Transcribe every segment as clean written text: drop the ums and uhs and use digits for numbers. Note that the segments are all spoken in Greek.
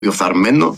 διοφθαρμένο.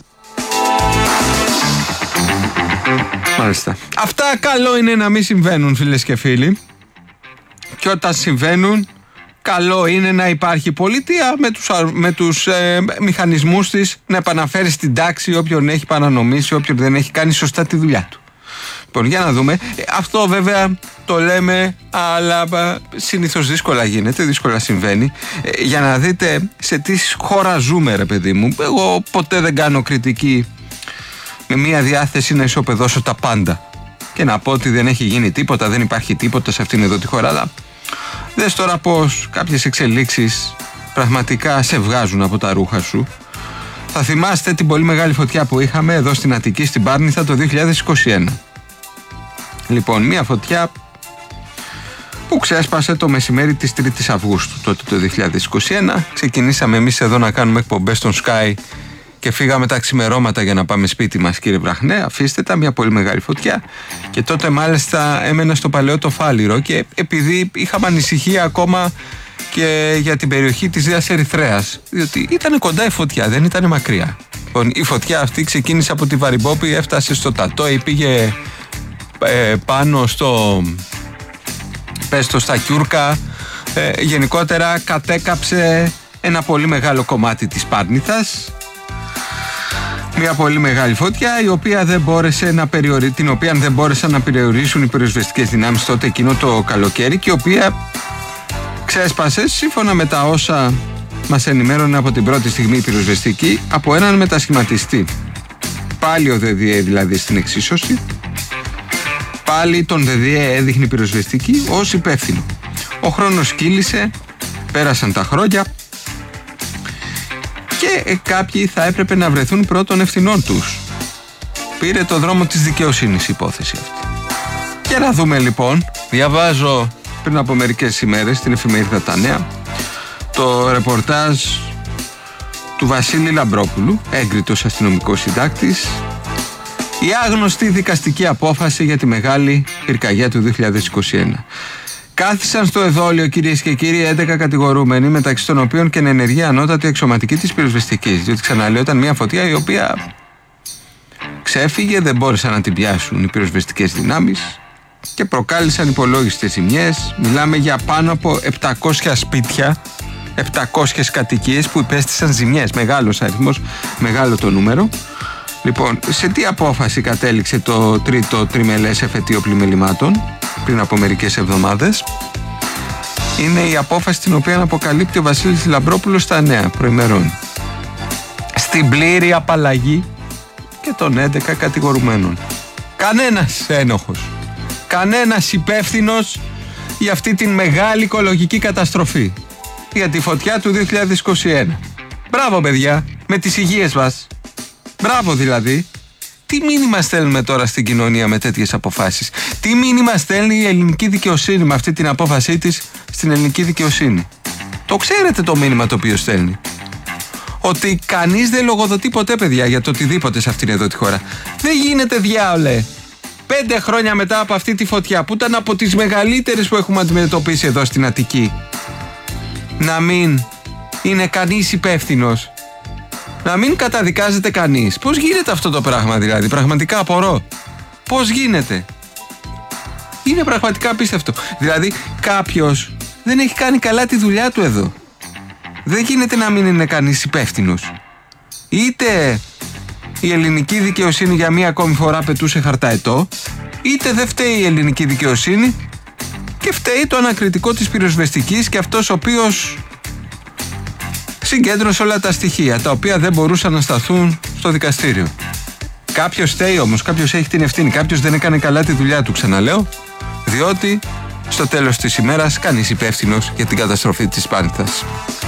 Μάλιστα. Αυτά καλό είναι να μην συμβαίνουν, φίλες και φίλοι. Και όταν συμβαίνουν, καλό είναι να υπάρχει πολιτεία με τους μηχανισμούς της να επαναφέρει στην τάξη όποιον έχει παρανομήσει, όποιον δεν έχει κάνει σωστά τη δουλειά του. Λοιπόν, για να δούμε. Αυτό βέβαια το λέμε, αλλά συνήθως δύσκολα γίνεται, δύσκολα συμβαίνει. Για να δείτε σε τι χώρα ζούμε, ρε παιδί μου. Εγώ ποτέ δεν κάνω κριτική με μια διάθεση να ισοπεδώσω τα πάντα και να πω ότι δεν έχει γίνει τίποτα, δεν υπάρχει τίποτα σε αυτήν εδώ τη χώρα. Αλλά δες τώρα πως κάποιες εξελίξεις πραγματικά σε βγάζουν από τα ρούχα σου. Θα θυμάστε την πολύ μεγάλη φωτιά που είχαμε εδώ στην Αττική, στην Πάρνηθα, το 2021. Λοιπόν, μια φωτιά που ξέσπασε το μεσημέρι της 3ης Αυγούστου τότε το 2021. Ξεκινήσαμε εμείς εδώ να κάνουμε εκπομπές στον Sky και φύγαμε τα ξημερώματα για να πάμε σπίτι μας, κύριε Βραχνέ. Αφήστε τα, μια πολύ μεγάλη φωτιά. Και τότε μάλιστα έμενα στο παλαιό το Φάληρο και επειδή είχαμε ανησυχία ακόμα και για την περιοχή της Δίας Ερυθρέας, διότι ήταν κοντά η φωτιά, δεν ήταν μακριά. Λοιπόν, η φωτιά αυτή ξεκίνησε από τη Βαριμπόπη, έφτασε στο Τατόι, πήγε πάνω στο πέστο στα Κιούρκα, γενικότερα κατέκαψε ένα πολύ μεγάλο κομμάτι της Πάρνηθας. Μια πολύ μεγάλη φωτιά η οποία την οποία δεν μπόρεσαν να περιορίσουν οι πυροσβεστικές δυνάμεις τότε εκείνο το καλοκαίρι και η οποία ξέσπασε, σύμφωνα με τα όσα μας ενημέρωνε από την πρώτη στιγμή η πυροσβεστική, από έναν μετασχηματιστή. Πάλι ο ΔΔΕ δηλαδή στην εξίσωση. Πάλι τον ΔΔΕ έδειχνε η πυροσβεστική ως υπεύθυνο. Ο χρόνος κύλησε, πέρασαν τα χρόνια και κάποιοι θα έπρεπε να βρεθούν πρώτων ευθυνών τους. Πήρε το δρόμο της δικαιοσύνης η υπόθεση αυτή. Και να δούμε λοιπόν, διαβάζω πριν από μερικές ημέρες στην εφημερίδα Τα Νέα το ρεπορτάζ του Βασίλη Λαμπρόπουλου, έγκριτος αστυνομικός συντάκτης, η άγνωστη δικαστική απόφαση για τη μεγάλη πυρκαγιά του 2021. Κάθισαν στο εδόλιο, κυρίες και κύριοι, 11 κατηγορούμενοι, μεταξύ των οποίων και εν ενεργεία ανώτατη αξιωματική της πυροσβεστικής. Διότι ξαναλέω, ήταν μια φωτιά η οποία ξέφυγε, δεν μπόρεσαν να την πιάσουν οι πυροσβεστικές δυνάμεις και προκάλεσαν υπολόγιστες ζημιές. Μιλάμε για πάνω από 700 σπίτια, 700 κατοικίες που υπέστησαν ζημιές. Μεγάλος αριθμός, μεγάλο το νούμερο. Λοιπόν, σε τι απόφαση κατέληξε το τρίτο τριμελές εφετείο πλημελημάτων πριν από μερικές εβδομάδες? Είναι η απόφαση την οποία αποκαλύπτει ο Βασίλης Λαμπρόπουλος στα Νέα προημερών. Στην πλήρη απαλλαγή και των 11 κατηγορουμένων. Κανένας ένοχος, κανένας υπεύθυνος για αυτή την μεγάλη οικολογική καταστροφή, για τη φωτιά του 2021. Μπράβο παιδιά, με τις υγείες μας. Μπράβο δηλαδή. Τι μήνυμα στέλνουμε τώρα στην κοινωνία με τέτοιες αποφάσεις? Τι μήνυμα στέλνει η ελληνική δικαιοσύνη με αυτή την απόφασή της στην ελληνική δικαιοσύνη? Το ξέρετε το μήνυμα το οποίο στέλνει? Ότι κανείς δεν λογοδοτεί ποτέ, παιδιά, για το οτιδήποτε σε αυτήν εδώ τη χώρα. Δεν γίνεται, διάολε, 5 χρόνια μετά από αυτή τη φωτιά που ήταν από τις μεγαλύτερες που έχουμε αντιμετωπίσει εδώ στην Αττική, να μην είναι κανείς υπεύθυνος, να μην καταδικάζεται κανείς. Πώς γίνεται αυτό το πράγμα δηλαδή? Πραγματικά απορώ. Πώς γίνεται? Είναι πραγματικά απίστευτο. Δηλαδή κάποιος δεν έχει κάνει καλά τη δουλειά του εδώ. Δεν γίνεται να μην είναι κανείς υπεύθυνος. Είτε η ελληνική δικαιοσύνη για μία ακόμη φορά πετούσε χαρταετό, είτε δεν φταίει η ελληνική δικαιοσύνη και φταίει το ανακριτικό της πυροσβεστικής και αυτός ο οποίος συγκέντρωσε όλα τα στοιχεία τα οποία δεν μπορούσαν να σταθούν στο δικαστήριο. Κάποιος φταίει όμως, κάποιος έχει την ευθύνη, κάποιος δεν έκανε καλά τη δουλειά του, ξαναλέω, διότι στο τέλος της ημέρας κανείς υπεύθυνος για την καταστροφή της Πάρνηθας.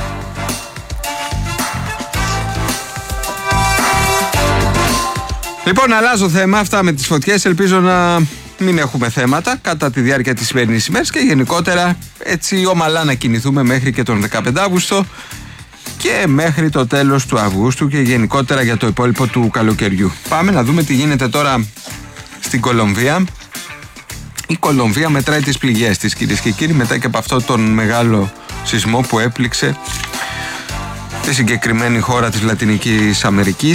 Λοιπόν, αλλάζω θέμα, αυτά με τις φωτιές, ελπίζω να μην έχουμε θέματα κατά τη διάρκεια της σημερινής ημέρας και γενικότερα έτσι ομαλά να κινηθούμε μέχρι και τον 15 Αύγουστο και μέχρι το τέλος του Αυγούστου και γενικότερα για το υπόλοιπο του καλοκαιριού. Πάμε να δούμε τι γίνεται τώρα στην Κολομβία. Η Κολομβία μετράει τις πληγές της, κυρίες και κύριοι, μετά και από αυτό τον μεγάλο σεισμό που έπληξε στη συγκεκριμένη χώρα της Λατινικής Αμερικής